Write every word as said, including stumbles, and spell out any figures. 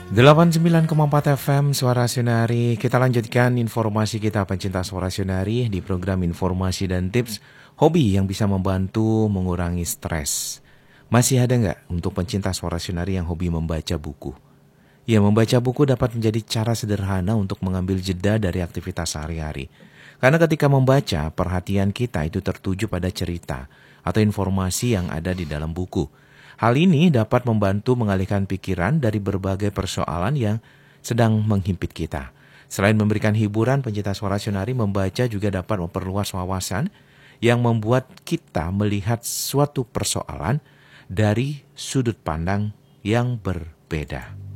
delapan puluh sembilan koma empat F M Suara Sionari. Kita lanjutkan informasi kita pencinta Suara Sionari di program informasi dan tips hobi yang bisa membantu mengurangi stres. Masih ada nggak untuk pencinta Suara Sionari yang hobi membaca buku? Ya, membaca buku dapat menjadi cara sederhana untuk mengambil jeda dari aktivitas sehari-hari. Karena ketika membaca, perhatian kita itu tertuju pada cerita atau informasi yang ada di dalam buku. Hal ini dapat membantu mengalihkan pikiran dari berbagai persoalan yang sedang menghimpit kita. Selain memberikan hiburan, pencinta Suara Sionari membaca juga dapat memperluas wawasan yang membuat kita melihat suatu persoalan dari sudut pandang yang berbeda.